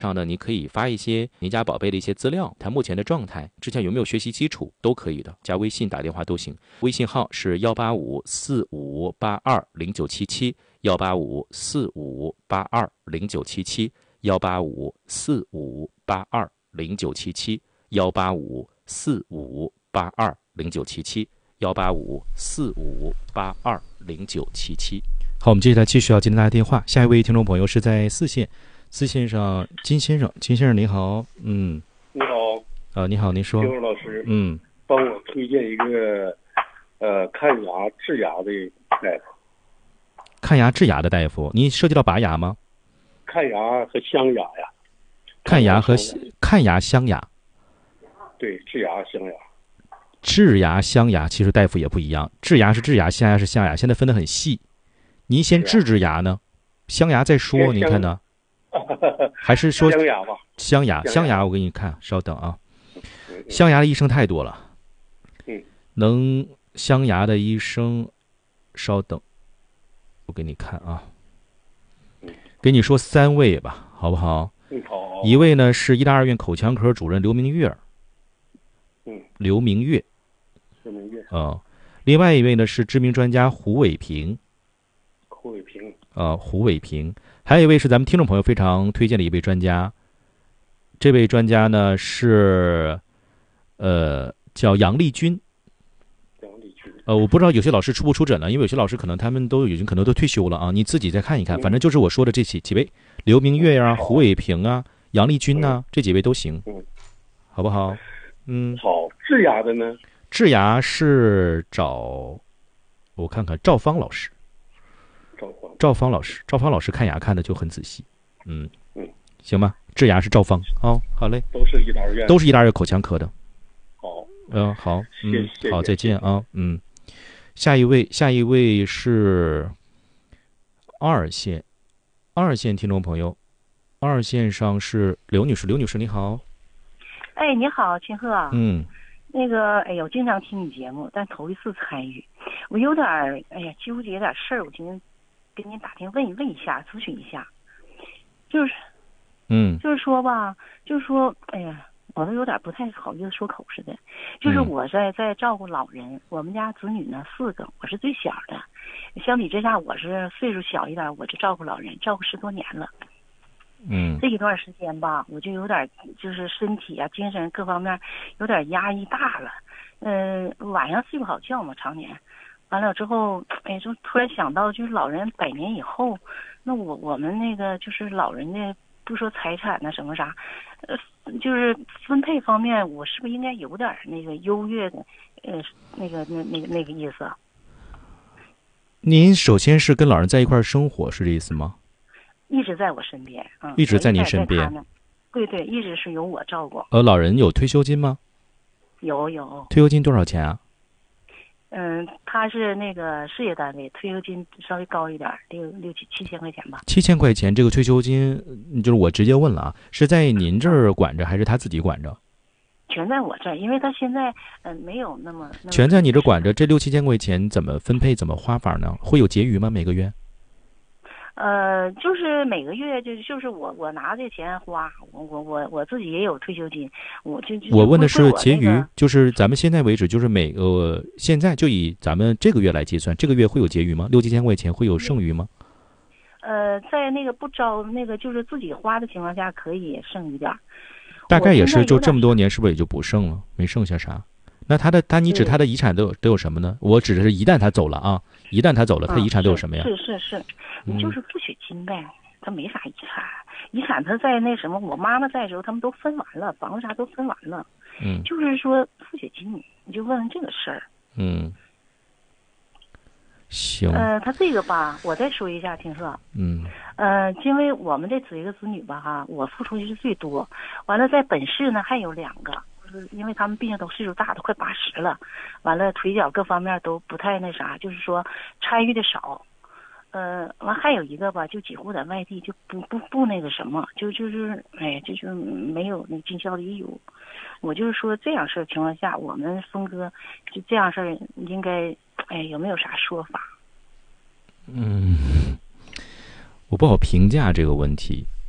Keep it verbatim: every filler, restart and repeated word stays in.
上呢，你可以发一些您家宝贝的一些资料，他目前的状态，之前有没有学习基础都可以的，加微信打电话都行。微信号是幺八五四五八二零九七七，幺八五四五八二零九七七，幺八五四五八二零九七七，幺八五四五八二零九七七，幺八五四五八二零九七七。好，我们接下来继续要接听大家电话，下一位听众朋友是在四线。四线上金先生，金先生你好。嗯， 你好。 啊，你好，您说。 金老师， 嗯， 帮我推荐一个呃看牙治牙的大夫。 看牙治牙的大夫，你涉及到拔牙吗？ 看牙和镶牙呀。 看牙和看牙镶牙。 对，治牙镶牙。 治牙镶牙其实大夫也不一样，治牙是治牙，镶牙是镶牙，现在分得很细。您先治治牙呢，镶牙再说，您看呢？还是说镶牙吧？ 镶牙，镶牙，我给你看，稍等啊。镶牙的医生太多了， 嗯， 能镶牙的医生，稍等，我给你看啊。给你说三位吧，好不好？ 嗯，好。 一位呢是医大二院口腔科主任刘明月， 嗯， 刘明月， 刘明月， 啊、呃，另外一位呢是知名专家胡伟平， 胡伟平， 呃，胡伟平。还有一位是咱们听众朋友非常推荐的一位专家，这位专家呢是，呃，叫杨丽君。 杨丽君。 呃，我不知道有些老师出不出诊了，因为有些老师可能他们都已经可能都退休了啊，你自己再看一看。反正就是我说的这几几位，刘明月啊、胡伟平啊、杨丽君呐、啊，这几位都行， 嗯， 好不好？嗯， 好。治牙的呢？ 治牙是找我看看赵芳老师。赵芳老师，赵芳老师看牙看的就很仔细，嗯嗯， 行吧。治牙是赵芳，哦，好嘞， 都是医大二院， 都是医大二院口腔科的。 好， 嗯、呃，好，嗯， 谢谢好，再见啊，嗯。下一位，下一位是二线，二线听众朋友，二线上是刘女士，刘女士你好。 哎，你好，秦鹤。 嗯。 那个，哎呀，我经常听你节目，但头一次参与，我有点，哎呀，纠结点事儿，我今天跟您打听问问一下，咨询一下，就是， 嗯， 就是说吧，就是说，哎呀，我都有点不太好意思说口似的，就是我在在照顾老人，我们家子女呢四个，我是最小的，相比之下我是岁数小一点，我就照顾老人，照顾十多年了。 嗯， 这一段时间吧，我就有点就是身体啊、精神各方面有点压抑大了，嗯、呃，晚上睡不好觉嘛，常年。完了之后，哎，就突然想到，就是老人百年以后，那我我们那个就是老人的，不说财产呐什么啥，呃，就是分配方面，我是不是应该有点那个优越的，呃，那个那那个那个意思？ 您首先是跟老人在一块儿生活，是这意思吗？ 一直在我身边，嗯， 一直在您身边。 对对，一直是由我照顾。 呃，老人有退休金吗？ 有有。 退休金多少钱啊？ 嗯，他是那个事业单位，退休金稍微高一点，六六七七千块钱吧。 七千块钱，这个退休金，就是我直接问了啊，是在您这儿管着，还是他自己管着？ 全在我这儿，因为他现在嗯、呃、没有那么。那么全在你这管着，这六七千块钱怎么分配，怎么花法呢？会有结余吗？每个月？ 呃，就是每个月就就是我我拿这钱花，我我我我自己也有退休金，我就我问的是结余， 那个、 就是咱们现在为止，就是每个现在就以咱们这个月来计算，这个月会有结余吗？六七千块钱会有剩余吗？ 呃，在那个不招那个就是自己花的情况下，可以剩一点。 大概也是就这么多年，是不是也就不剩了？没剩下啥？那他的他你指他的遗产都有都有什么呢？我指的是一旦他走了啊，一旦他走了，他的遗产都有什么呀？ 是是是，你就是付血金呗，他没啥遗产，遗产他在那什么，我妈妈在的时候他们都分完了，房子啥都分完了， 嗯， 就是说付血金，你就问问这个事儿。 嗯，行。 呃，他这个吧，我再说一下，听说， 嗯， 呃，因为我们这几个子女吧，哈，我付出的是最多，完了在本市呢还有两个。因为他们毕竟都岁数大，都快八十了，完了腿脚各方面都不太那啥，就是说参与的少。呃，完还有一个吧，就几乎在外地就不不不那个什么，就就是哎，就就没有那尽孝的义务。我就是说这样事儿情况下，我们峰哥就这样事儿应该哎有没有啥说法？ 嗯，我不好评价这个问题。